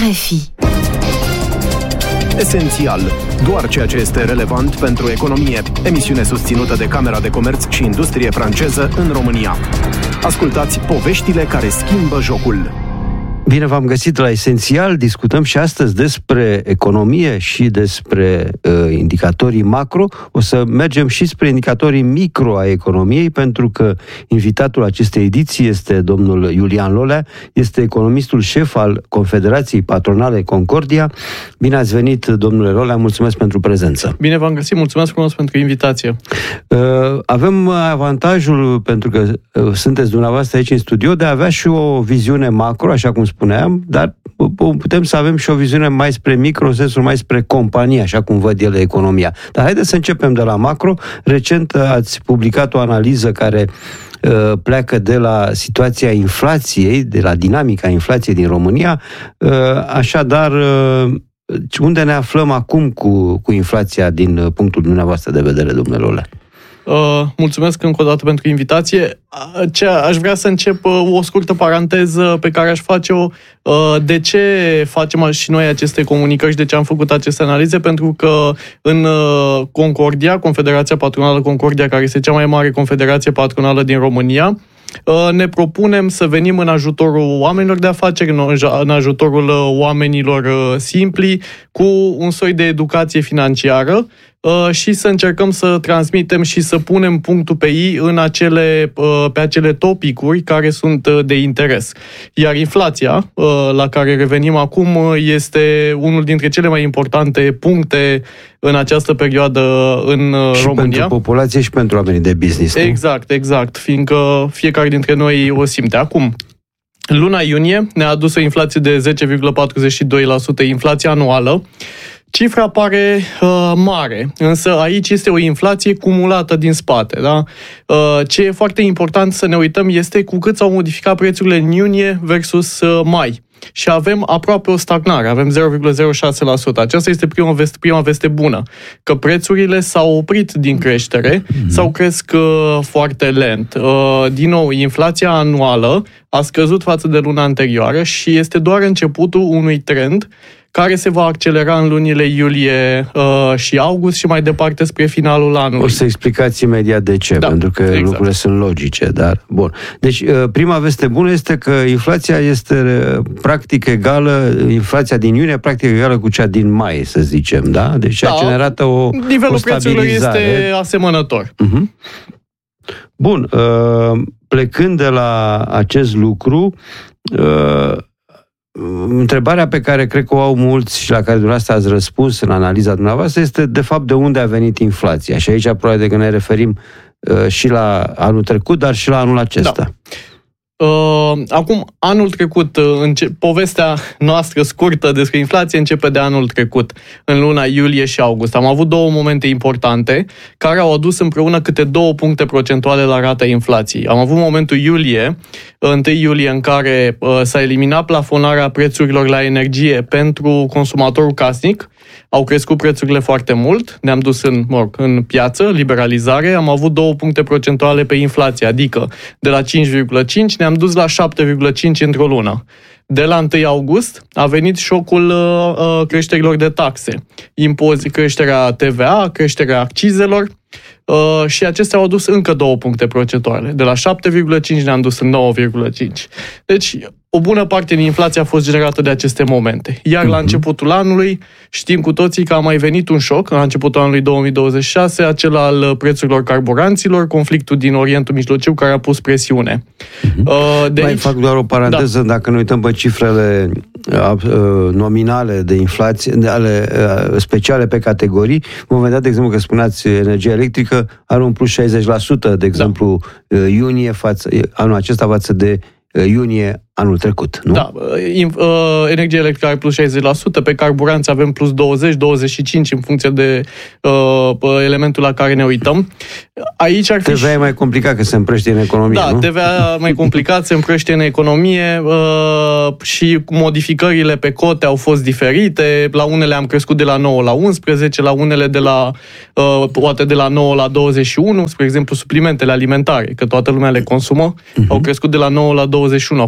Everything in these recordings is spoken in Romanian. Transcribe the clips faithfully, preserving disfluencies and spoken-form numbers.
R F I. Esențial. Doar ceea ce este relevant pentru economie. Emisiune susținută de Camera de Comerț și Industrie franceză în România. Ascultați poveștile care schimbă jocul. Bine v-am găsit la Esențial. Discutăm și astăzi despre economie și despre uh, indicatorii macro. O să mergem și spre indicatorii micro a economiei, pentru că invitatul acestei ediții este domnul Iulian Lolea, este economistul șef al Confederației Patronale Concordia. Bine ați venit, domnule Lolea, mulțumesc pentru prezență. Bine v-am găsit, mulțumesc frumos pentru invitație. Uh, avem avantajul, pentru că uh, sunteți dumneavoastră aici în studio, de a avea și o viziune macro, așa cum spuneam, dar putem să avem și o viziune mai spre micro, în sensul mai spre companie, așa cum văd ele economia. Dar haideți să începem de la macro. Recent ați publicat o analiză care uh, pleacă de la situația inflației, de la dinamica inflației din România. Uh, așadar, uh, unde ne aflăm acum cu, cu inflația din punctul dumneavoastră de vedere, domnule Lolea? Uh, mulțumesc încă o dată pentru invitație. Ce, aș vrea să încep uh, o scurtă paranteză pe care aș face-o. Uh, de ce facem și noi aceste comunicări și de ce am făcut aceste analize? Pentru că în uh, Concordia, Confederația Patronală Concordia, care este cea mai mare confederație patronală din România, uh, ne propunem să venim în ajutorul oamenilor de afaceri, în, în ajutorul uh, oamenilor uh, simpli, cu un soi de educație financiară, și să încercăm să transmitem și să punem punctul pe i în acele, pe acele topicuri care sunt de interes. Iar inflația, la care revenim acum, este unul dintre cele mai importante puncte în această perioadă în și România. Și pentru populație și pentru oamenii de business. Nu? Exact, exact, fiindcă fiecare dintre noi o simte. Acum, luna iunie ne-a adus o inflație de zece virgulă patruzeci și doi la sută, inflație anuală. Cifra pare uh, mare, însă aici este o inflație cumulată din spate. Da? Uh, ce e foarte important să ne uităm este cu cât s-au modificat prețurile în iunie versus uh, mai. Și avem aproape o stagnare, avem zero virgulă zero șase la sută. Aceasta este prima veste, prima veste bună, că prețurile s-au oprit din creștere mm-hmm. sau cresc uh, foarte lent. Uh, din nou, inflația anuală a scăzut față de luna anterioară și este doar începutul unui trend care se va accelera în lunile iulie uh, și august și mai departe spre finalul anului. O să explicați imediat de ce, da, pentru că exact. Lucrurile sunt logice, dar bun. Deci, uh, prima veste bună este că inflația este uh, practic egală, inflația din iunie practic egală cu cea din mai, să zicem, da? Deci da, a generat o nivelul o prețurilor este asemănător. Uh-huh. Bun, uh, plecând de la acest lucru, uh, întrebarea pe care cred că o au mulți și la care dumneavoastră ați răspuns în analiza dumneavoastră este, de fapt, de unde a venit inflația. Și aici probabil că ne referim uh, și la anul trecut, dar și la anul acesta. Da. Uh, acum, anul trecut, înce- povestea noastră scurtă despre inflație începe de anul trecut, în luna iulie și august. Am avut două momente importante care au adus împreună câte două puncte procentuale la rata inflației. Am avut momentul iulie, întâi iulie, în care uh, s-a eliminat plafonarea prețurilor la energie pentru consumatorul casnic. Au crescut prețurile foarte mult, ne-am dus în, mă rog, în piață, liberalizare, am avut două puncte procentuale pe inflație, adică de la cinci virgulă cinci ne-am dus la șapte virgulă cinci într-o lună. De la întâi august a venit șocul uh, creșterilor de taxe, impozit, creșterea T V A, creșterea accizelor, uh, și acestea au adus încă două puncte procentuale. De la șapte virgulă cinci ne-am dus în nouă virgulă cinci. Deci, o bună parte din inflație a fost generată de aceste momente. Iar la începutul anului știm cu toții că a mai venit un șoc, la începutul anului două mii douăzeci și șase, acela al prețurilor carburanților, conflictul din Orientul Mijlociu care a pus presiune. Uh-huh. De mai aici... fac doar o paranteză, da. Dacă ne uităm pe cifrele uh, nominale de inflație, de ale, uh, speciale pe categorii, vom vedea, de exemplu, că spuneați energia electrică are un plus șaizeci la sută, de exemplu, da. uh, iunie față, anul acesta față de iunie anul trecut, nu? Da, energia electrică are plus șaizeci la sută, pe carburanți avem plus douăzeci douăzeci și cinci în funcție de uh, elementul la care ne uităm. Aici ar fi... T V A e mai complicat că se împrăștie în economie, da, nu? Da, T V A mai complicat, se împrăștie în economie uh, și modificările pe cote au fost diferite. La unele am crescut de la nouă la unsprezece, la unele de la uh, poate de la nouă la douăzeci și unu, spre exemplu suplimentele alimentare, că toată lumea le consumă, uh-huh. au crescut de la nouă la douăzeci și unu, a fost un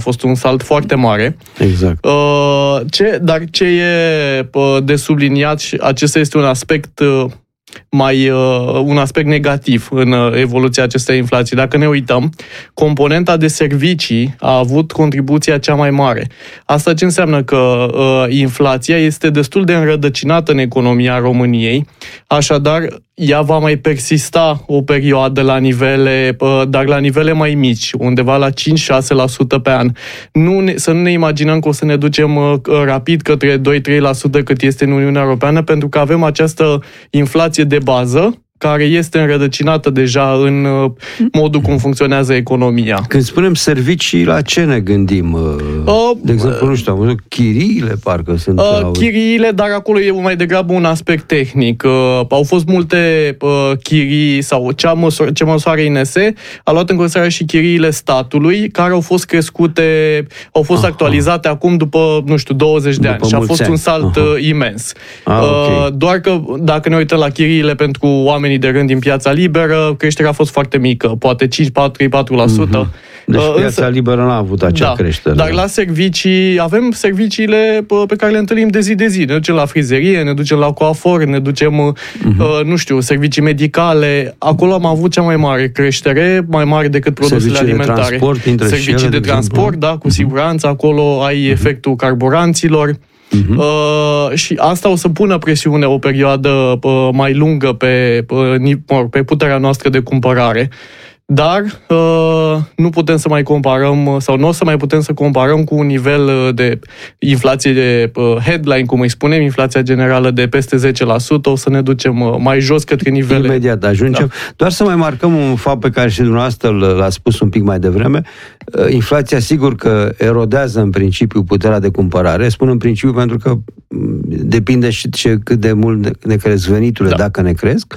salt foarte mare. Exact. Uh, ce, dar ce e uh, de subliniat, și acesta este un aspect uh, mai uh, un aspect negativ în uh, evoluția acestei inflații. Dacă ne uităm, componenta de servicii a avut contribuția cea mai mare. Asta ce înseamnă? Că uh, inflația este destul de înrădăcinată în economia României, așadar ea va mai persista o perioadă la nivele, uh, dar la nivele mai mici, undeva la cinci-șase la sută pe an. Nu ne, să nu ne imaginăm că o să ne ducem uh, rapid către doi-trei la sută cât este în Uniunea Europeană, pentru că avem această inflație de bază, care este înrădăcinată deja în modul cum funcționează economia. Când spunem servicii, la ce ne gândim? Uh, de exemplu, nu știu, am văzut chiriile, parcă sunt... Uh, chiriile, dar acolo e mai degrabă un aspect tehnic. Uh, au fost multe uh, chirii, sau ce, măsoară, ce măsoară I N S a luat în considerare și chiriile statului, care au fost crescute, au fost Aha. actualizate acum după, nu știu, douăzeci de după ani. Și a fost ani. un salt Aha. imens. Ah, okay. uh, doar că, dacă ne uităm la chiriile pentru oameni de rând din piața liberă, creșterea a fost foarte mică, poate cinci patru la sută. Mm-hmm. Deci piața Însă, liberă n-a avut acea da, creștere. Dar la servicii, avem serviciile pe care le întâlnim de zi de zi. Ne ducem la frizerie, ne ducem la coafor, ne ducem, mm-hmm. nu știu, servicii medicale. Acolo am avut cea mai mare creștere, mai mare decât produsele servicii alimentare. De transport, servicii de, de, de transport, da, cu mm-hmm. siguranță. Acolo ai mm-hmm. efectul carburanților. Uh-huh. Uh, și asta o să pună presiune o perioadă uh, mai lungă pe, uh, pe puterea noastră de cumpărare. Dar uh, nu putem să mai comparăm, sau nu o să mai putem să comparăm cu un nivel de inflație de uh, headline, cum îi spunem, inflația generală de peste zece la sută, o să ne ducem uh, mai jos către nivele... Imediat ajungem. Da. Doar să mai marcăm un fapt pe care și dumneavoastră l-a spus un pic mai devreme. Uh, inflația, sigur că erodează în principiu puterea de cumpărare. Spun în principiu pentru că depinde și ce, cât de mult ne cresc veniturile, da. dacă ne cresc.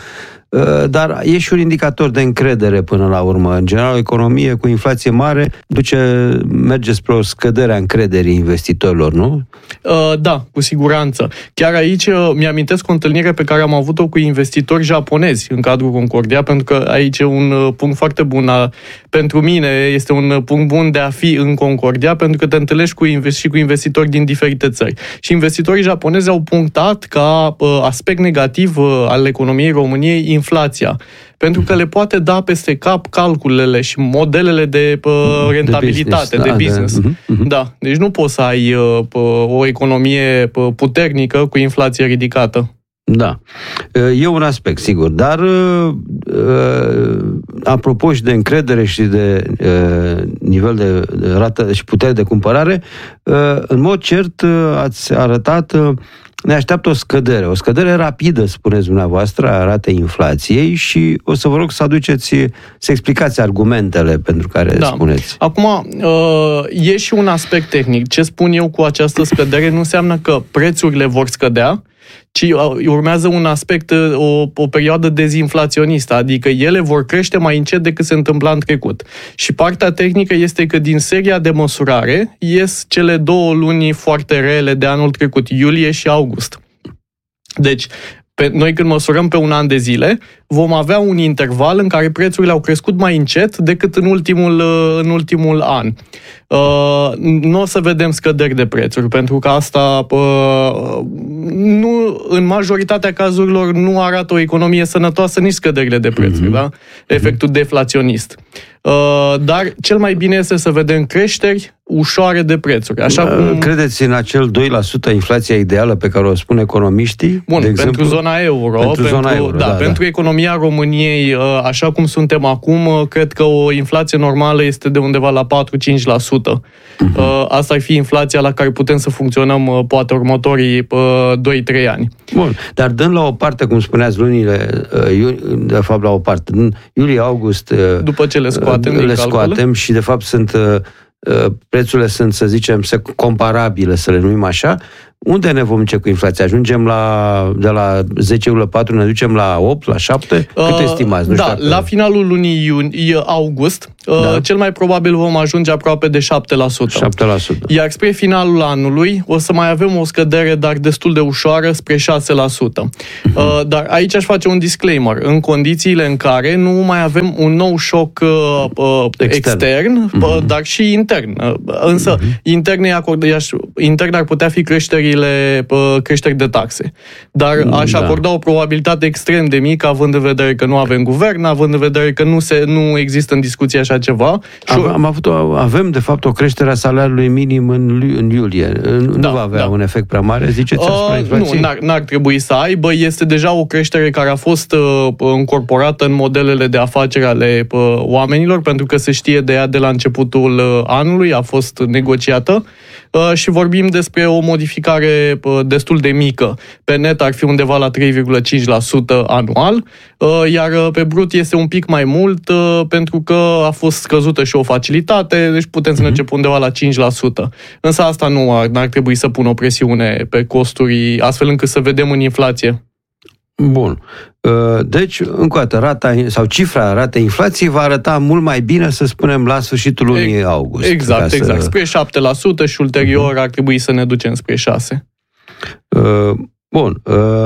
Dar e și un indicator de încredere până la urmă. În general, o economie cu inflație mare duce, merge spre o scădere a încrederii investitorilor, nu? Uh, da, cu siguranță. Chiar aici uh, mi-amintesc o întâlnire pe care am avut-o cu investitori japonezi în cadrul Concordia, pentru că aici e un uh, punct foarte bun. A, pentru mine este un uh, punct bun de a fi în Concordia, pentru că te întâlnești cu, investi- și cu investitori din diferite țări. Și investitorii japonezi au punctat ca uh, aspect negativ uh, al economiei României inflația, pentru că le poate da peste cap calculele și modelele de uh, rentabilitate, de business. De business. Da, de, uh-huh. da, deci nu poți să ai uh, o economie puternică cu inflație ridicată. Da. E un aspect, sigur, dar uh, apropo și de încredere și de uh, nivel de rată și putere de cumpărare, uh, în mod cert uh, ați arătat uh, ne așteaptă o scădere, o scădere rapidă, spuneți dumneavoastră, a ratei inflației și o să vă rog să aduceți, să explicați argumentele pentru care da. spuneți. Acum, e și un aspect tehnic. Ce spun eu cu această scădere nu înseamnă că prețurile vor scădea, ci urmează un aspect, o, o perioadă dezinflaționistă, adică ele vor crește mai încet decât se întâmpla în trecut. Și partea tehnică este că din seria de măsurare ies cele două luni foarte rele de anul trecut, iulie și august. Deci, pe, noi când măsurăm pe un an de zile, vom avea un interval în care prețurile au crescut mai încet decât în ultimul, în ultimul an. Uh, nu o să vedem scăderi de prețuri, pentru că asta uh, nu, în majoritatea cazurilor nu arată o economie sănătoasă nici scăderile de prețuri, mm-hmm. da? Efectul deflaționist. Uh, dar cel mai bine este să vedem creșteri ușoare de prețuri. Așa cum... Credeți în acel doi la sută inflația ideală pe care o spun economiști? Bun, de pentru exemplu? zona euro, pentru, pentru, zona euro, da, da, pentru da. economia României, așa cum suntem acum, cred că o inflație normală este de undeva la patru-cinci la sută. Uh-huh. Asta ar fi inflația la care putem să funcționăm poate următorii doi-trei ani. Bun, dar dând la o parte, cum spuneați, lunile, de fapt la o parte, iulie-august, după ce le scoatem, le scoatem și de fapt sunt prețurile sunt, să zicem, comparabile, să le numim așa, unde ne vom duce cu inflația? Ajungem la, de la zece virgulă patru, ne ducem la opt, la șapte? Cât uh, estimați? Nu da, știu la finalul lunii iunie, august, da. cel mai probabil vom ajunge aproape de șapte la sută. șapte la sută. Iar spre finalul anului o să mai avem o scădere, dar destul de ușoară, spre șase la sută. Uh-huh. Dar aici aș face un disclaimer. În condițiile în care nu mai avem un nou șoc uh, extern, extern uh-huh. dar și intern. Însă, uh-huh. intern, intern ar putea fi creșterile, uh, creșteri de taxe. Dar aș da. acorda o probabilitate extrem de mică, având în vedere că nu avem guvern, având în vedere că nu, se, nu există în discuție așa ceva. Am, am avut o, avem, de fapt, o creștere a salariului minim în, în iulie. Nu da, va avea da. un efect prea mare, ziceți, asupra inflației? Nu, n-ar, n-ar trebui să aibă. Este deja o creștere care a fost uh, încorporată în modelele de afaceri ale uh, oamenilor, pentru că se știe de ea de la începutul uh, anului, a fost negociată uh, și vorbim despre o modificare uh, destul de mică. Pe net ar fi undeva la trei virgulă cinci la sută anual, uh, iar uh, pe brut este un pic mai mult uh, pentru că a fost scăzută și o facilitate, deci putem să ne începem undeva la cinci la sută. Însă asta nu ar, n-ar trebui să pună o presiune pe costuri, astfel încât să vedem în inflație. Bun. Deci, încă o dată, rata sau cifra ratei inflației va arăta mult mai bine, să spunem, la sfârșitul lunii august. Exact, să... exact. Spre șapte la sută și ulterior uh-huh. ar trebui să ne ducem spre șase la sută. Bun.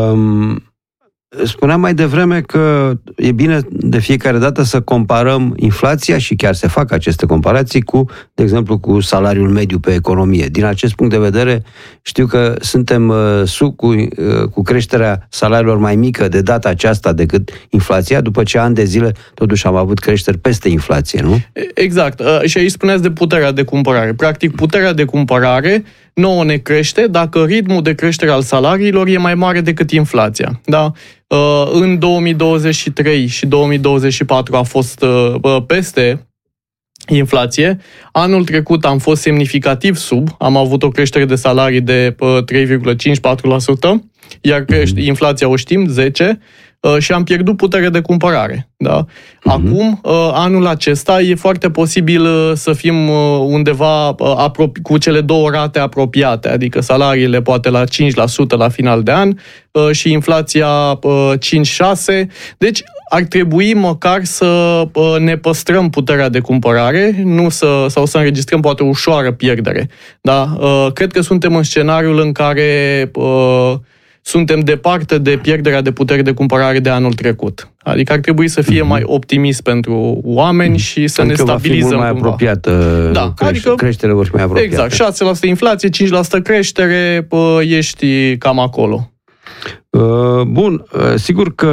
Spuneam mai devreme că e bine de fiecare dată să comparăm inflația și chiar se fac aceste comparații cu, de exemplu, cu salariul mediu pe economie. Din acest punct de vedere, știu că suntem sub cu, cu creșterea salariilor mai mică de data aceasta decât inflația, după ce ani de zile totuși am avut creșteri peste inflație, nu? Exact. Și aici spuneați de puterea de cumpărare. Practic, puterea de cumpărare nouă ne crește dacă ritmul de creștere al salariilor e mai mare decât inflația. Da? În două mii douăzeci și trei și două mii douăzeci și patru a fost peste inflație. Anul trecut am fost semnificativ sub, am avut o creștere de salarii de trei virgulă cincizeci și patru la sută, iar crește, inflația o știm, zece la sută, și am pierdut putere de cumpărare. Da? Acum, anul acesta, e foarte posibil să fim undeva apropi, cu cele două rate apropiate, adică salariile poate la cinci la sută la final de an și inflația cinci șase. Deci, ar trebui măcar să ne păstrăm puterea de cumpărare, nu să, sau să înregistrăm poate o ușoară pierdere. Da? Cred că suntem în scenariul în care suntem departe de pierderea de putere de cumpărare de anul trecut. Adică ar trebui să fie mm-hmm. mai optimist pentru oameni mm-hmm. și să adică ne stabilizăm mai cumva. apropiată, da, creș- adică, creșterea vor fi mai apropiate. Exact, șase la sută inflație, cinci la sută creștere, pă, ești cam acolo. Uh, bun, uh, sigur că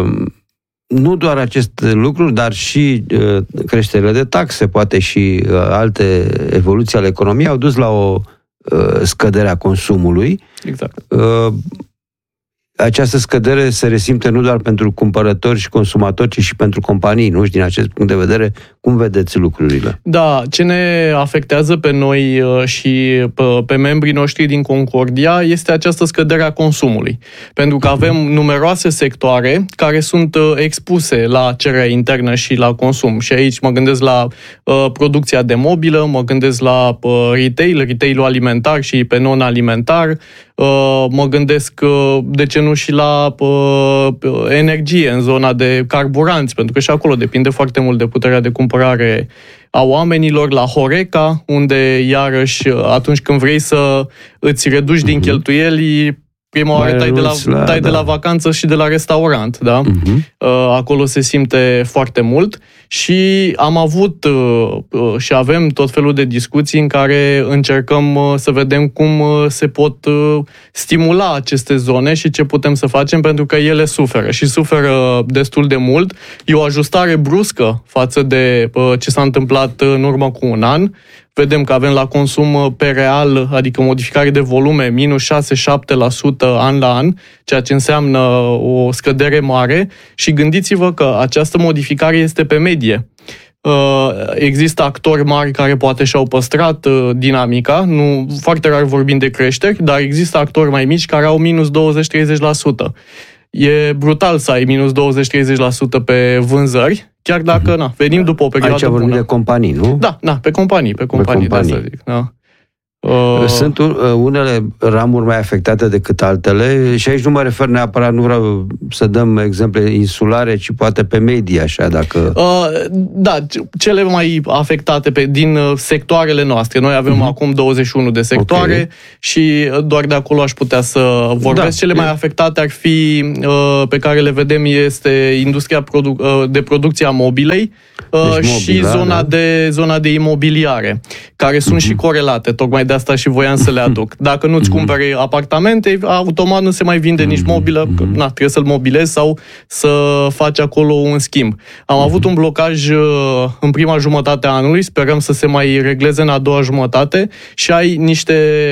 nu doar aceste lucruri, dar și uh, creșterile de taxe, poate și uh, alte evoluții ale economiei au dus la o uh, scădere a consumului. Exact. Uh, această scădere se resimte nu doar pentru cumpărători și consumatori, ci și pentru companii, nu? Și din acest punct de vedere, cum vedeți lucrurile? Da, ce ne afectează pe noi și pe, pe membrii noștri din Concordia este această scădere a consumului. Pentru că avem numeroase sectoare care sunt expuse la cererea internă și la consum. Și aici mă gândesc la uh, producția de mobilă, mă gândesc la uh, retail, retail-ul alimentar și pe non-alimentar, uh, mă gândesc, uh, de ce nu, și la uh, energie în zona de carburanți, pentru că și acolo depinde foarte mult de puterea de cumpărare a oamenilor, la Horeca, unde iarăși atunci când vrei să îți reduci din cheltuieli, prima oară tai, de la, la, tai da. de la vacanță și de la restaurant, da? Uh-huh. Acolo se simte foarte mult și am avut și avem tot felul de discuții în care încercăm să vedem cum se pot stimula aceste zone și ce putem să facem, pentru că ele suferă și suferă destul de mult. E o ajustare bruscă față de ce s-a întâmplat în urmă cu un an. Vedem că avem la consum pe real, adică modificare de volume, minus șase șapte la sută an la an, ceea ce înseamnă o scădere mare și gândiți-vă că această modificare este pe medie. Există actori mari care poate și-au păstrat dinamica, nu, foarte rar vorbim de creșteri, dar există actori mai mici care au minus douăzeci treizeci la sută. E brutal să ai minus douăzeci treizeci la sută pe vânzări, chiar dacă, na, venim după o perioadă bună. Aici vorbim de companii, nu? Da, da, pe companii, pe companii, pe companii. De asta zic, da. Uh... Sunt unele ramuri mai afectate decât altele și aici nu mă refer neapărat, nu vreau să dăm exemple insulare, ci poate pe media, așa, dacă... Uh, da, cele mai afectate pe, din sectoarele noastre. Noi avem uh-huh. acum douăzeci și unu de sectoare, okay. și doar de acolo aș putea să vorbesc. Da, cele e... mai afectate ar fi, uh, pe care le vedem, este industria produ- uh, de producție a mobilei, uh, deci și mobila, zona, da. de, zona de imobiliare, care sunt uh-huh. și corelate. Tocmai de asta și voiam să le aduc. Dacă nu-ți uh-huh. cumperi apartamente, automat nu se mai vinde uh-huh. nici mobilă, uh-huh. că, na, trebuie să-l mobilezi sau să faci acolo un schimb. Am uh-huh. avut un blocaj uh, în prima jumătate a anului, sperăm să se mai regleze în a doua jumătate și ai niște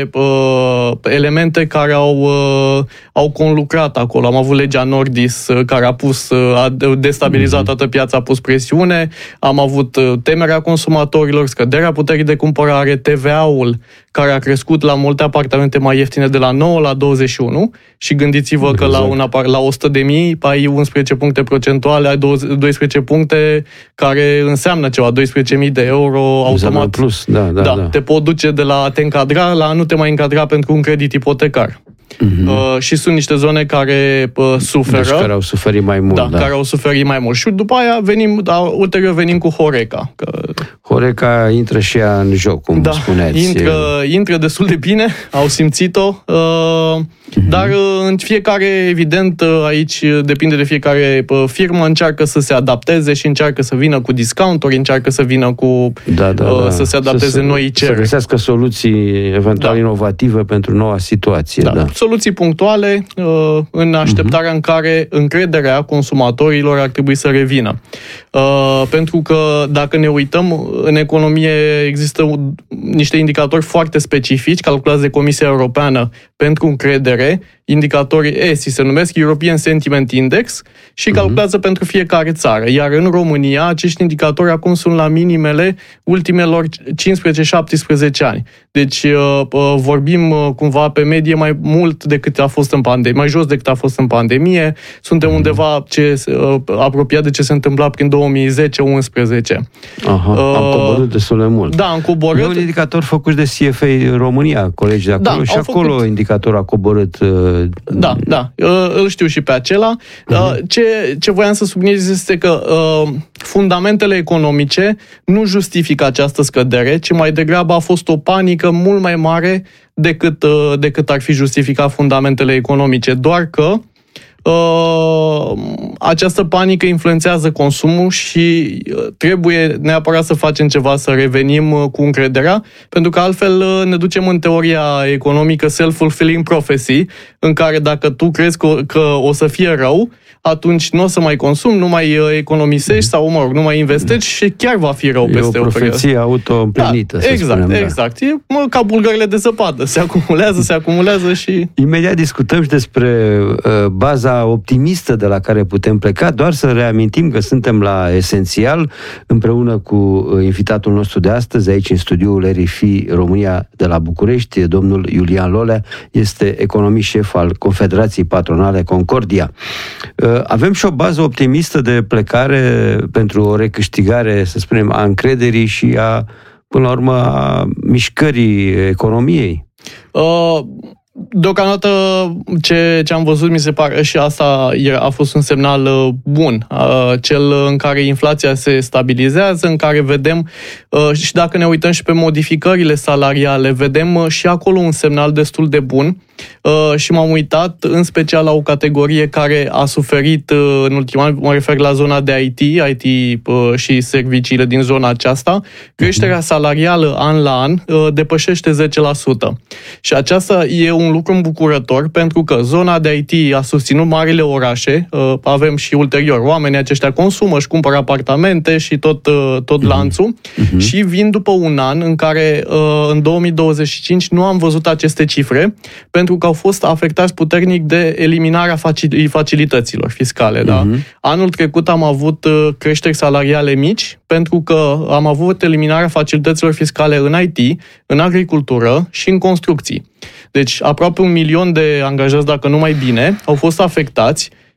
uh, elemente care au, uh, au conlucrat acolo. Am avut legea Nordis uh, care a pus, uh, a destabilizat uh-huh. toată piața, a pus presiune, am avut uh, temerea consumatorilor, scăderea puterii de cumpărare, T V A-ul care a crescut la multe apartamente mai ieftine de la nouă la douăzeci și unu și gândiți-vă exact. că la, un apar- la o sută de mii ai unsprezece puncte procentuale, ai doisprezece puncte care înseamnă ceva, doisprezece mii de euro automat. Plus, da, da, da, da. Te pot duce de la a te încadra la a nu te mai încadra pentru un credit ipotecar. Uh-huh. Uh, și sunt niște zone care uh, suferă. Deci care au suferit mai mult. Da, da. care au suferit mai mult. Și după aia venim, da, ulterior venim cu Horeca. Că... Horeca intră și ea în joc, cum da, spuneați. Intră, intră destul de bine, au simțit-o, uh, uh-huh. dar uh, în fiecare, evident, uh, aici depinde de fiecare uh, firmă, încearcă să se adapteze și încearcă să vină cu discounturi, încearcă să vină cu, da, da, uh, da. să se adapteze să, noi cereri. Să găsească soluții eventual da. inovative pentru noua situație. Da. Da. Soluții punctuale uh, în așteptarea uh-huh. în care încrederea consumatorilor ar trebui să revină. Uh, pentru că dacă ne uităm, în economie există niște indicatori foarte specifici, calculați de Comisia Europeană pentru încredere, indicatorii E S I se numesc European Sentiment Index și calculează uh-huh. pentru fiecare țară. Iar în România, acești indicatori acum sunt la minimele ultimelor cincisprezece șaptesprezece ani. Deci uh, uh, vorbim uh, cumva pe medie mai mult decât a fost în pandemie, mai jos decât a fost în pandemie. Suntem undeva ce, uh, apropiat de ce se întâmpla prin două mii zece unsprezece. Aha, uh, am coborât destul de mult. Da, am coborât. E un indicator făcut de C F A România, colegi de acolo, da, și acolo făcut... indicatorul a coborât. Uh, Da, da, îl știu și pe acela. Uh-huh. Ce, ce voiam să subliniez este că uh, fundamentele economice nu justifică această scădere, ci mai degrabă a fost o panică mult mai mare decât, uh, decât ar fi justificat fundamentele economice. Doar că Uh, această panică influențează consumul și trebuie neapărat să facem ceva, să revenim cu încrederea, pentru că altfel ne ducem în teoria economică self-fulfilling prophecy, în care dacă tu crezi că, că o să fie rău, atunci nu o să mai consumi, nu mai economisești sau, mă rog, nu mai investești și chiar va fi rău peste o perioadă. E o profeție auto-împlinită, da, să exact, spunem. exact. Da. E mă, ca bulgările de zăpadă. Se acumulează, se acumulează și... Imediat discutăm și despre uh, baza optimistă de la care putem pleca, doar să reamintim că suntem la Esențial, împreună cu uh, invitatul nostru de astăzi, aici în studioul R F I România de la București, domnul Iulian Lolea, este economist șef al Confederației Patronale Concordia. Uh, Avem și o bază optimistă de plecare pentru o recâștigare, să spunem, a încrederii și a, până la urmă, a mișcării economiei? Uh... Deocamdată ce, ce am văzut mi se pare și asta a fost un semnal bun, cel în care inflația se stabilizează, în care vedem și dacă ne uităm și pe modificările salariale, vedem și acolo un semnal destul de bun și m-am uitat în special la o categorie care a suferit în ultimul an, mă refer la zona de I T, I T și serviciile din zona aceasta, creșterea salarială an la an depășește zece la sută. Și aceasta e un lucru îmbucurător, pentru că zona de I T a susținut marile orașe, avem și ulterior, oamenii aceștia consumă, își cumpără apartamente și tot, tot lanțul, uh-huh. și vin după un an în care în două mii douăzeci și cinci nu am văzut aceste cifre, pentru că au fost afectați puternic de eliminarea facilităților fiscale. Uh-huh. Da? Anul trecut am avut creșteri salariale mici, pentru că am avut eliminarea facilităților fiscale în I T, în agricultură și în construcții. Deci aproape un milion de angajați, dacă nu mai bine, au fost afectați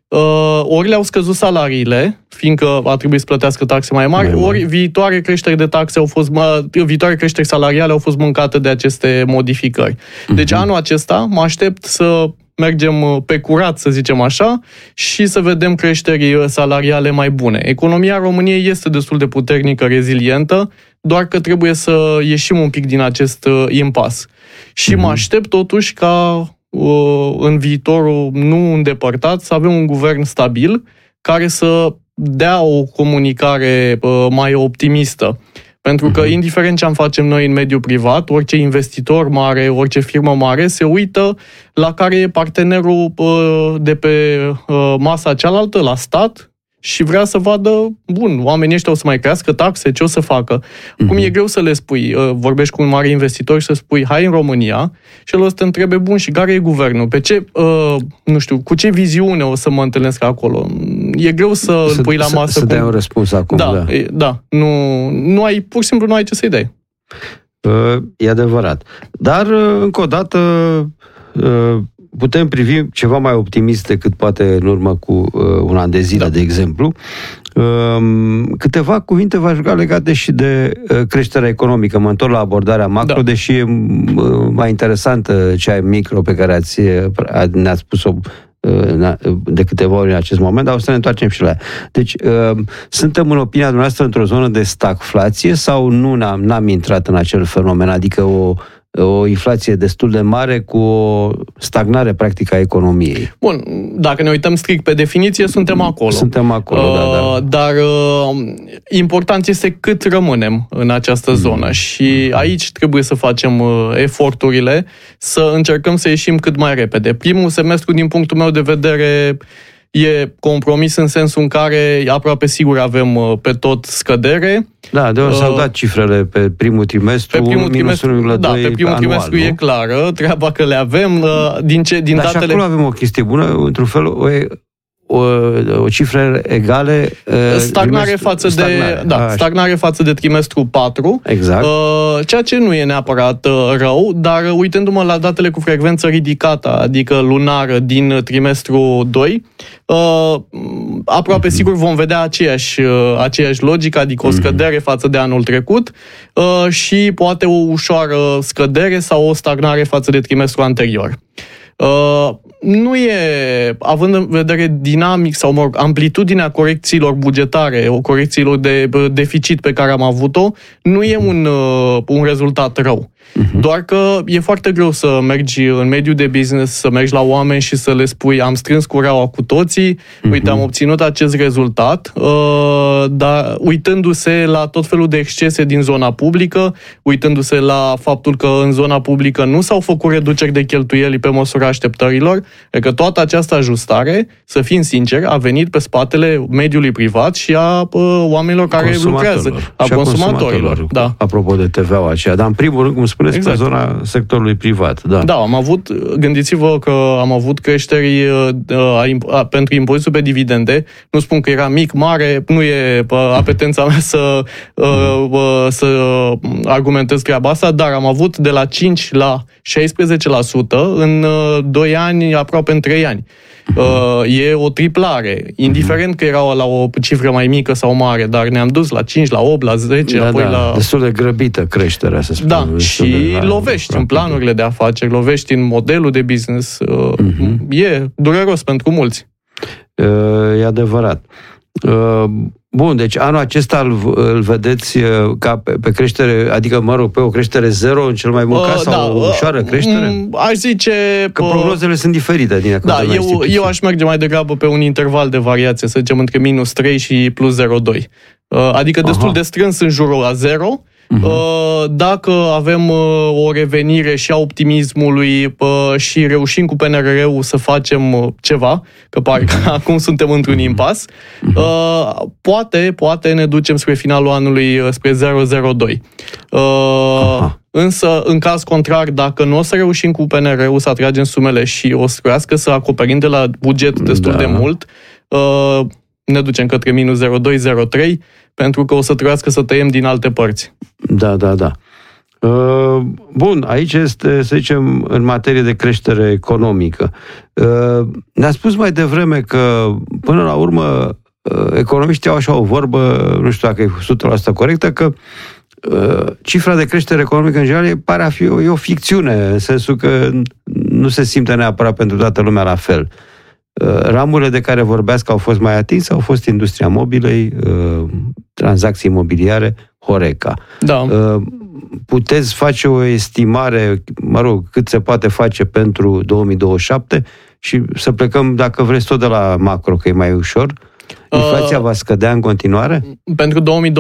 ori le-au scăzut salariile, fiindcă a trebuit să plătească taxe mai mari, mai ori viitoare creșteri de taxe au fost, viitoare creșteri salariale au fost mâncate de aceste modificări. Uh-huh. Deci anul acesta mă aștept să mergem pe curat, să zicem așa, și să vedem creșteri salariale mai bune. Economia României este destul de puternică, rezilientă, doar că trebuie să ieșim un pic din acest impas. Și uh-huh. mă aștept totuși ca în viitorul nu îndepărtat să avem un guvern stabil care să dea o comunicare mai optimistă. Pentru că, indiferent ce am facem noi în mediul privat, orice investitor mare, orice firmă mare se uită la care e partenerul de pe masa cealaltă, la stat, și vrea să vadă, bun, oamenii ăștia o să mai crească taxe, ce o să facă? Acum uh-huh. e greu să le spui, vorbești cu un mare investitor și să spui, hai în România, și el o să te întrebe, bun, și care e guvernul? Pe ce, uh, nu știu, cu ce viziune o să mă întâlnesc acolo? E greu să îl pui la masă. Să, să cu... dai un răspuns acum, da. Da, e, da. Nu, nu ai, pur și simplu nu ai ce să-i dai. Uh, e adevărat. Dar, uh, încă o dată, uh, putem privi ceva mai optimist decât poate în urmă cu uh, un an de zile, da. de exemplu. Uh, câteva cuvinte v-aș ruga legate și de uh, creșterea economică. Mă întorc la abordarea macro, da. deși e uh, mai interesantă cea micro pe care ați, uh, ne-ați spus-o uh, de câteva ori în acest moment, dar o să ne întoarcem și la ea. Deci, uh, suntem, în opinia dumneavoastră, într-o zonă de stagflație sau nu n-am, n-am intrat în acel fenomen? Adică o o inflație destul de mare cu o stagnare practică a economiei. Bun, dacă ne uităm strict pe definiție, suntem acolo. Suntem acolo, uh, da, da. Dar uh, important este cât rămânem în această zonă mm. și aici trebuie să facem uh, eforturile să încercăm să ieșim cât mai repede. Primul semestru, din punctul meu de vedere, e compromis în sensul în care aproape sigur avem pe tot scădere. Da, de s-au dat cifrele pe primul trimestru, pe primul trimestru, da, pe primul anual, trimestru nu? E clară, treaba că le avem. Din ce, din Dar datele... și acolo avem o chestie bună, într-un fel, o, o, o cifră egale... Stagnare față stagnare. de da, stagnare față de trimestru patru, exact. Ceea ce nu e neapărat rău, dar uitându-mă la datele cu frecvență ridicată, adică lunară din trimestru doi, aproape mm-hmm. sigur vom vedea aceeași, aceeași logică, adică o scădere mm-hmm. față de anul trecut și poate o ușoară scădere sau o stagnare față de trimestrul anterior. Uh, nu e, având în vedere dinamic sau mă rog, amplitudinea corecțiilor bugetare, o corecțiilor de deficit pe care am avut-o, nu e un, uh, un rezultat rău. Uh-huh. Doar că e foarte greu să mergi în mediul de business, să mergi la oameni și să le spui am strâns cureaua cu toții, uh-huh. uite, am obținut acest rezultat, uh, dar uitându-se la tot felul de excese din zona publică, uitându-se la faptul că în zona publică nu s-au făcut reduceri de cheltuieli pe măsura așteptărilor, e că toată această ajustare, să fim sinceri, a venit pe spatele mediului privat și a uh, oamenilor care lucrează, a și consumatorilor. consumatorilor. Da. Apropo de T V A-ul aceea, dar în primul rând, cum spuneți, exact. Pe zona sectorului privat. Da. da, am avut, gândiți-vă că am avut creșteri uh, uh, pentru impozitul pe dividende, nu spun că era mic, mare, nu e uh, apetența mea să, uh, uh, să argumentez treaba asta, dar am avut de la cinci la șaisprezece la sută în uh, doi ani, aproape în trei ani. Uh, e o triplare, indiferent că erau la o cifră mai mică sau mare, dar ne-am dus la cinci, la opt, la zece, da, apoi da, la... destul de grăbită creșterea, să spunem. Da, și lovești în planurile de afaceri, lovești în modelul de business. Uh, uh-huh. E dureros pentru mulți. Uh, e adevărat. Uh, Bun, deci anul acesta îl, îl vedeți ca pe, pe creștere, adică, mă rog, pe o creștere zero în cel mai bun caz, uh, sau da, o ușoară creștere? Aș zice... Că prognozele uh, sunt diferite din Da, eu, eu aș merge mai degrabă pe un interval de variație, să zicem, între minus trei și plus zero virgulă doi. Uh, adică destul Aha. de strâns în jurul la zero. Uh-huh. Dacă avem o revenire și a optimismului și reușim cu P N R R-ul să facem ceva, că pare că uh-huh. acum suntem într-un impas, uh-huh. poate, poate ne ducem spre finalul anului spre zero virgulă zero doi. Uh-huh. Însă, în caz contrar, dacă nu o să reușim cu P N R R-ul să atragem sumele și o să trebuiască să acoperim de la buget destul da. de mult, ne ducem către minus zero virgulă doi zero virgulă trei, pentru că o să trebuiască să tăiem din alte părți. Da, da, da. Bun, aici este, să zicem, în materie de creștere economică. Ne-a spus mai devreme că, până la urmă, economiștii au așa o vorbă, nu știu dacă e o sută la sută corectă, că cifra de creștere economică în general pare a fi o, e o ficțiune, în sensul că nu se simte neapărat pentru toată lumea la fel. Ramurile de care vorbeați că au fost mai atinse au fost industria mobilei, tranzacții imobiliare, Horeca. Da. Puteți face o estimare, mă rog, cât se poate face pentru două mii douăzeci și șapte și să plecăm, dacă vreți, tot de la macro, că e mai ușor. Inflația uh, va scădea în continuare? Pentru două mii